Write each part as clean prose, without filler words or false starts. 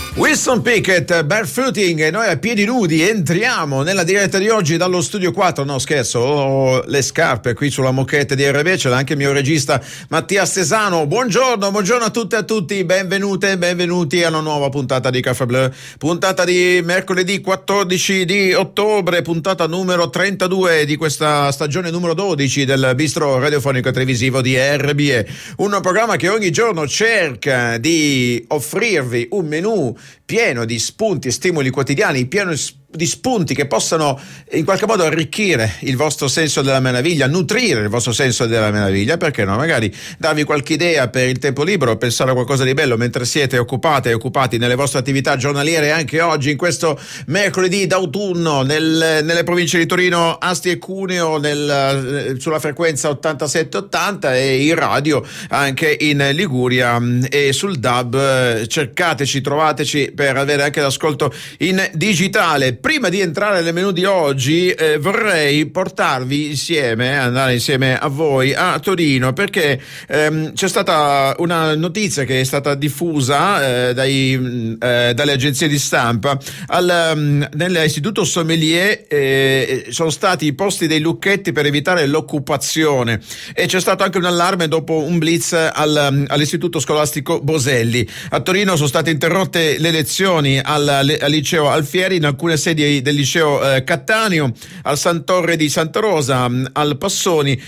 Wilson Pickett, Barefooting, e noi a piedi nudi entriamo nella diretta di oggi dallo studio 4. No scherzo, ho le scarpe qui sulla moquette di RB, c'è anche il mio regista Mattia Stesano. Buongiorno a tutte e a tutti, benvenuti a una nuova puntata di Café Bleu, puntata di mercoledì 14 di ottobre, puntata numero 32 di questa stagione numero 12 del bistro radiofonico e televisivo di RBE, un programma che ogni giorno cerca di offrirvi un menù pieno di spunti e stimoli quotidiani, pieno di spunti che possano in qualche modo arricchire il vostro senso della meraviglia, nutrire il vostro senso della meraviglia, perché no? Magari darvi qualche idea per il tempo libero, pensare a qualcosa di bello mentre siete occupati nelle vostre attività giornaliere. Anche oggi, in questo mercoledì d'autunno, nelle province di Torino, Asti e Cuneo, sulla frequenza 87-80, e in radio anche in Liguria e sul DAB. Cercateci, trovateci per avere anche l'ascolto in digitale. Prima di entrare nel menù di oggi vorrei portarvi andare insieme a voi a Torino, perché c'è stata una notizia che è stata diffusa dalle agenzie di stampa. Nell'istituto Sommelier sono stati posti dei lucchetti per evitare l'occupazione, e c'è stato anche un allarme dopo un blitz all'istituto scolastico Boselli. A Torino sono state interrotte le lezioni al liceo Alfieri, in alcune sedi del liceo Cattaneo, al Santorre di Santa Rosa, al Passoni.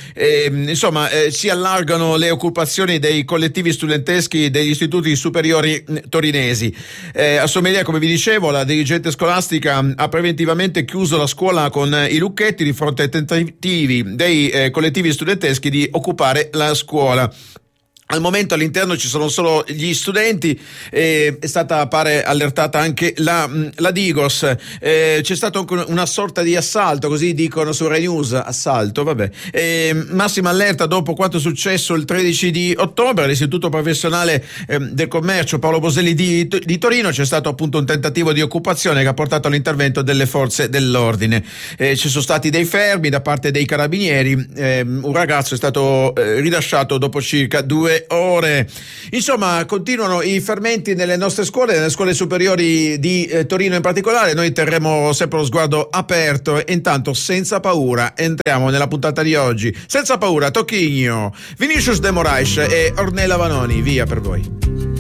Si allargano le occupazioni dei collettivi studenteschi degli istituti superiori torinesi. A Sommelier, come vi dicevo, la dirigente scolastica ha preventivamente chiuso la scuola con i lucchetti di fronte ai tentativi dei collettivi studenteschi di occupare la scuola. Al momento all'interno ci sono solo gli studenti, è stata, pare, allertata anche la Digos. C'è stato anche una sorta di assalto, così dicono su Rai News, assalto, vabbè. Massima allerta dopo quanto è successo il 13 di ottobre all'Istituto Professionale del Commercio Paolo Boselli di Torino. C'è stato appunto un tentativo di occupazione che ha portato all'intervento delle forze dell'ordine. Ci sono stati dei fermi da parte dei carabinieri, un ragazzo è stato rilasciato dopo circa 2 ore. Insomma, continuano i fermenti nelle nostre scuole, nelle scuole superiori di Torino in particolare. Noi terremo sempre lo sguardo aperto, e intanto, senza paura, entriamo nella puntata di oggi. Senza paura, Tocchigno, Vinicius de Moraes e Ornella Vanoni, via per voi.